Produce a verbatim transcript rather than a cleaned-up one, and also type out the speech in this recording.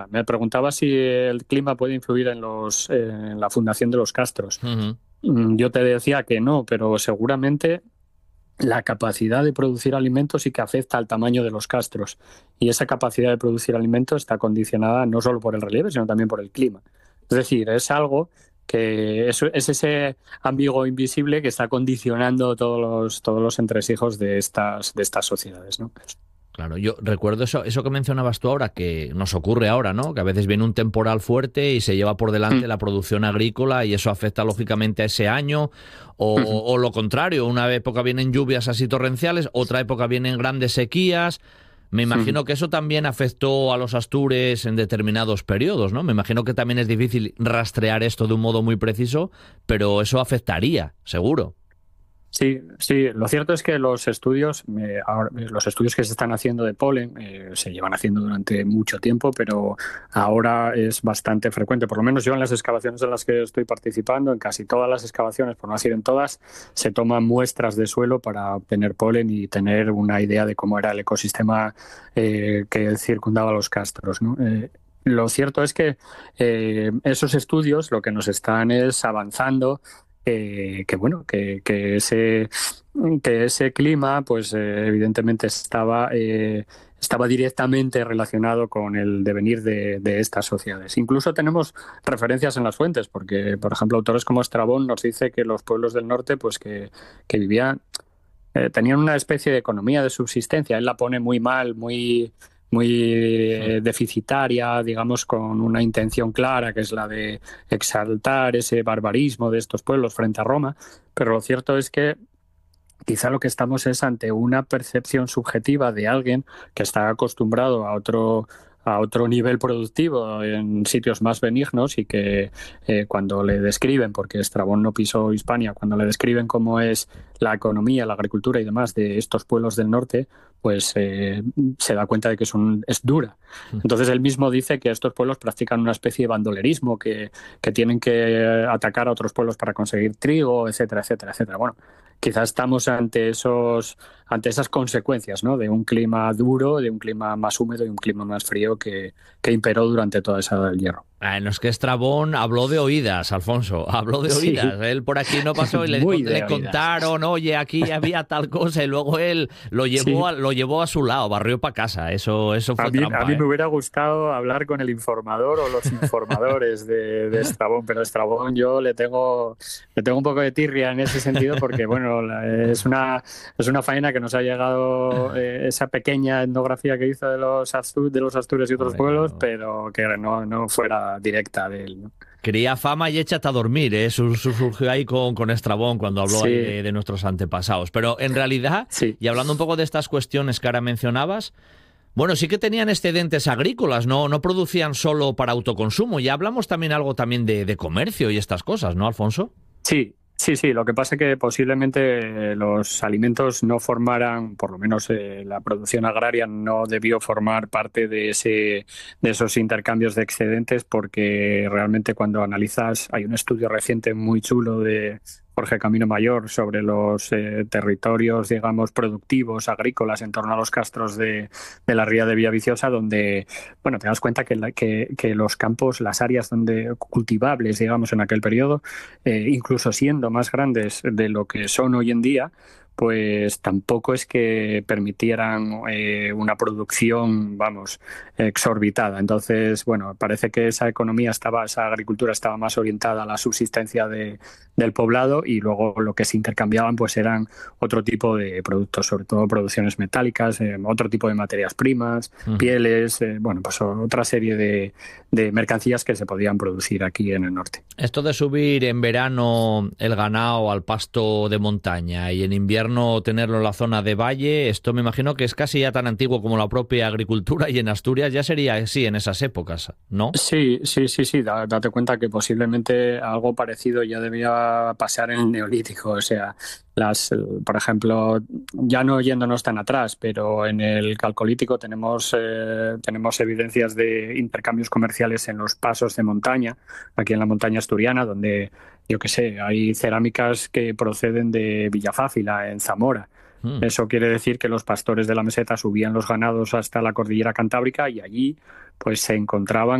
me preguntaba si el clima puede influir en, los, eh, en la fundación de los castros. Ujú. Yo te decía que no, pero seguramente la capacidad de producir alimentos sí que afecta al tamaño de los castros. Y esa capacidad de producir alimentos está condicionada no solo por el relieve, sino también por el clima. Es decir, es algo que es, es ese ámbigo invisible que está condicionando todos los, todos los entresijos de estas, de estas sociedades, ¿no? Claro, yo recuerdo eso, eso que mencionabas tú ahora, que nos ocurre ahora, ¿no? Que a veces viene un temporal fuerte y se lleva por delante la producción agrícola y eso afecta lógicamente a ese año, o, o lo contrario, una época vienen lluvias así torrenciales, otra época vienen grandes sequías. Me imagino que eso también afectó a los Astures en determinados periodos, ¿no? Me imagino que también es difícil rastrear esto de un modo muy preciso, pero eso afectaría, seguro. Sí, sí, lo cierto es que los estudios, eh, ahora, los estudios que se están haciendo de polen eh, se llevan haciendo durante mucho tiempo, pero ahora es bastante frecuente. Por lo menos yo en las excavaciones en las que estoy participando, en casi todas las excavaciones, por no decir en todas, se toman muestras de suelo para obtener polen y tener una idea de cómo era el ecosistema eh, que circundaba los castros, ¿no? Eh, lo cierto es que eh, esos estudios lo que nos están es avanzando que, que bueno, que, que ese que ese clima, pues eh, evidentemente estaba eh, estaba directamente relacionado con el devenir de, de estas sociedades. Incluso tenemos referencias en las fuentes, porque, por ejemplo, autores como Estrabón nos dice que los pueblos del norte, pues que, que vivían eh, tenían una especie de economía de subsistencia. Él la pone muy mal, muy, muy eh, deficitaria, digamos, con una intención clara, que es la de exaltar ese barbarismo de estos pueblos frente a Roma. Pero lo cierto es que quizá lo que estamos es ante una percepción subjetiva de alguien que está acostumbrado a otro a otro nivel productivo en sitios más benignos y que eh, cuando le describen, porque Estrabón no pisó Hispania, cuando le describen cómo es la economía, la agricultura y demás de estos pueblos del norte, pues eh, se da cuenta de que son, es dura. Entonces él mismo dice que estos pueblos practican una especie de bandolerismo, que, que tienen que atacar a otros pueblos para conseguir trigo, etcétera, etcétera, etcétera. Bueno, quizás estamos ante esos ante esas consecuencias, ¿no? De un clima duro, de un clima más húmedo y un clima más frío que, que imperó durante toda esa edad del hierro. Ah, no es que Estrabón habló de oídas, Alfonso, habló de Sí, oídas. Él por aquí no pasó y le, muy le de oídas. contaron, oye, aquí había tal cosa y luego él lo llevó Sí. a, lo llevó a su lado, barrió para casa. Eso, eso A fue mí, a trampa, mí me ¿eh? hubiera gustado hablar con el informador o los informadores de, de Estrabón, pero Estrabón yo le tengo, le tengo un poco de tirria en ese sentido porque, bueno, la- es una, es una faena que nos ha llegado eh, esa pequeña etnografía que hizo de los, Astu- de los Astures y otros Hombre, pueblos, claro. pero que no, no fuera directa de él, ¿no? Quería fama y échate a dormir, ¿eh? Eso, eso surgió ahí con, con Estrabón cuando habló ahí Sí, de, de nuestros antepasados. Pero en realidad, sí. y hablando un poco de estas cuestiones que ahora mencionabas, bueno, sí que tenían excedentes agrícolas, no, no producían solo para autoconsumo. Ya hablamos también algo también de, de comercio y estas cosas, ¿no, Alfonso? Sí, sí, sí. Lo que pasa es que posiblemente eh, los alimentos no formaran, por lo menos eh, la producción agraria no debió formar parte de ese, de esos intercambios de excedentes, porque realmente cuando analizas, hay un estudio reciente muy chulo de Jorge Camino Mayor sobre los eh, territorios, digamos, productivos, agrícolas en torno a los castros de, de la ría de Villaviciosa, donde, bueno, te das cuenta que, la- que, que los campos, las áreas donde cultivables, digamos, en aquel periodo, eh, incluso siendo más grandes de lo que son hoy en día, pues tampoco es que permitieran eh, una producción, vamos, exorbitada. Entonces, bueno, parece que esa economía estaba, esa agricultura estaba más orientada a la subsistencia de, del poblado y luego lo que se intercambiaban pues eran otro tipo de productos, sobre todo producciones metálicas, eh, otro tipo de materias primas, Ujú. pieles, eh, bueno, pues otra serie de, de mercancías que se podían producir aquí en el norte. Esto de subir en verano el ganado al pasto de montaña y en invierno tenerlo en la zona de valle, esto me imagino que es casi ya tan antiguo como la propia agricultura y en Asturias ya sería así en esas épocas, ¿no? Sí, sí, sí, sí. Da- date cuenta que posiblemente algo parecido ya debía pasar en el Neolítico. O sea, las, eh, por ejemplo, ya no yéndonos tan atrás, pero en el Calcolítico tenemos, eh, tenemos evidencias de intercambios comerciales en los pasos de montaña, aquí en la montaña asturiana, donde, yo qué sé, hay cerámicas que proceden de Villafácila, en Zamora. Mm. Eso quiere decir que los pastores de la meseta subían los ganados hasta la cordillera Cantábrica y allí pues se encontraban